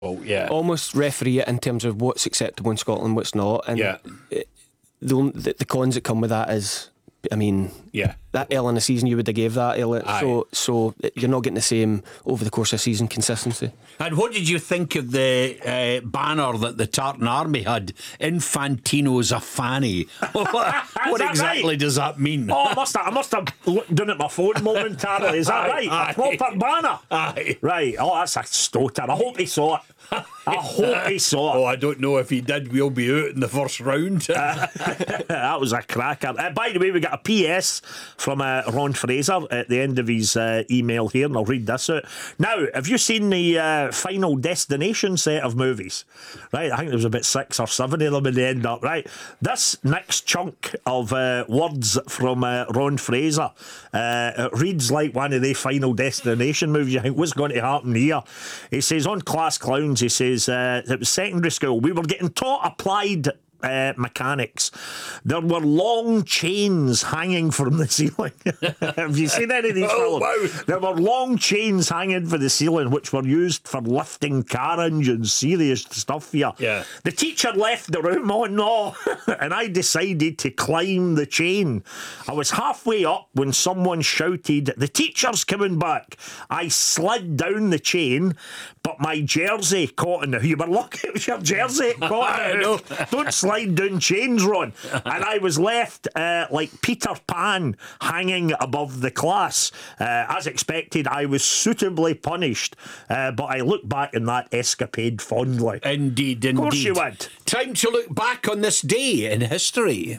almost referee it in terms of what's acceptable in Scotland, what's not. And the cons that come with that is, I mean, that early in the season you would have gave that early, so you're not getting the same over the course of the season consistency. And what did you think of the banner that the Tartan Army had? Infantino's a fanny. What exactly does that mean? Oh, I must have looked down at my phone momentarily. Is that right? A proper banner. Right. Oh, that's a stoter. I hope he saw it. I hope he saw it. Oh, I don't know if he did. We'll be out in the first round. That was a cracker. By the way, we got a PS from Ron Fraser at the end of his email here, and I'll read this out. Now, have you seen the Final Destination set of movies? Right, I think there was about 6 or 7 of them in the end up. Right, this next chunk of words from Ron Fraser it reads like one of the Final Destination movies. You think, what's going to happen here? He says, on Class Clowns, he says, it was secondary school. We were getting taught applied mechanics. There were long chains hanging from the ceiling. Have you seen any of these films? Wow. There were long chains hanging from the ceiling which were used for lifting car engines. Serious stuff here. Yeah. The teacher left the room. Oh no. And I decided to climb the chain. I was halfway up when someone shouted, "The teacher's coming back." I slid down the chain, but my jersey caught in the... You were lucky it was your jersey caught in the... Don't slide down chains, Ron. And I was left like Peter Pan hanging above the class. As expected, I was suitably punished, but I look back on that escapade fondly. Indeed. Of course you would. Time to look back on this day in history.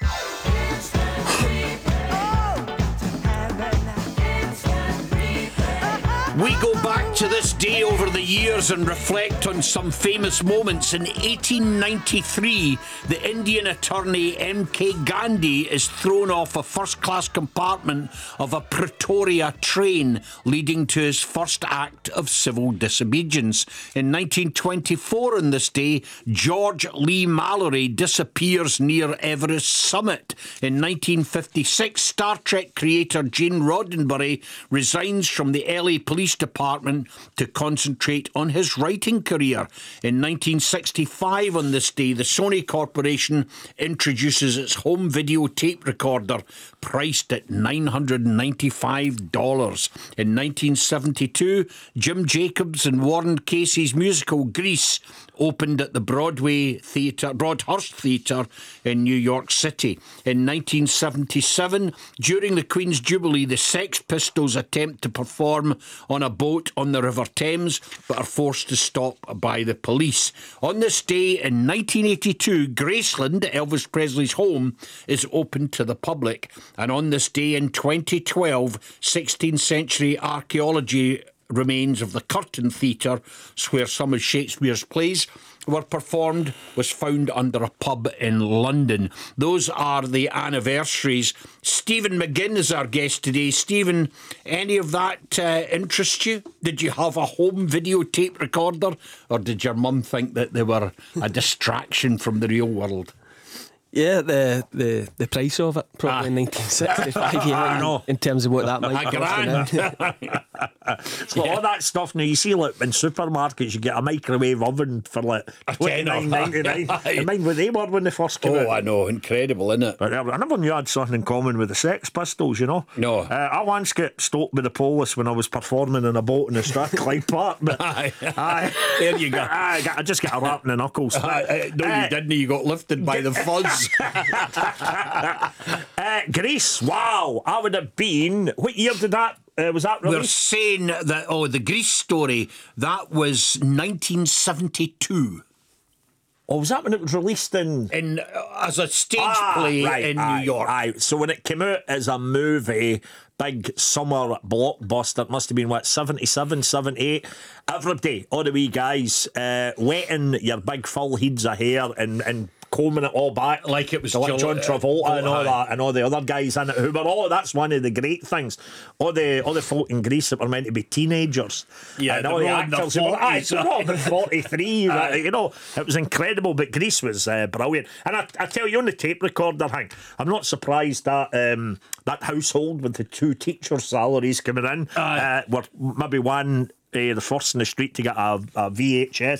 We go back to this day over the years and reflect on some famous moments. In 1893, the Indian attorney M.K. Gandhi is thrown off a first-class compartment of a Pretoria train, leading to his first act of civil disobedience. In 1924, on this day, George Lee Mallory disappears near Everest summit. In 1956, Star Trek creator Gene Roddenberry resigns from the LA Police Department to concentrate on his writing career. In 1965, on this day, the Sony Corporation introduces its home video tape recorder, priced at $995. In 1972, Jim Jacobs and Warren Casey's musical Grease opened at the Broadhurst Theatre in New York City. In 1977, during the Queen's Jubilee, the Sex Pistols attempt to perform on a boat on the River Thames, but are forced to stop by the police. On this day in 1982, Graceland, Elvis Presley's home, is open to the public. And on this day in 2012, 16th century archaeology remains of the Curtain Theatre, where some of Shakespeare's plays were performed, was found under a pub in London. Those are the anniversaries. Stephen McGinn is our guest today. Stephen, any of that interest you? Did you have a home videotape recorder, or did your mum think that they were a distraction from the real world? Yeah, the price of it, probably in 1965, in terms of what that might cost. So all that stuff now, you see, like in supermarkets, you get a microwave oven for like $29.99. And mind what they were when they first came out. Oh, I know, incredible, isn't it? But I never knew I had something in common with the Sex Pistols, you know. No. I once got stopped by the police when I was performing in a boat in the Strathclyde Park. But there you go. I just got a rap in the knuckles. No, you didn't. You got lifted by the fuzz. Grease, wow, I would have been. What year did that? Was that released? We're saying that the Grease story, that was 1972. Oh, was that when it was released in as a stage play in New York? Right. So when it came out as a movie, big summer blockbuster, it must have been, 77, 78. Every day, all the wee guys wetting your big full heads of hair and combing it all back like it was like John Travolta and all that, and all the other guys in it who were that's one of the great things. All the folk in Greece that were meant to be teenagers, and all the actors who were about 43. You know, it was incredible. But Grease was brilliant. And I tell you, on the tape recorder thing, I'm not surprised that that household with the 2 teachers' salaries coming in were maybe one the first in the street to get a VHS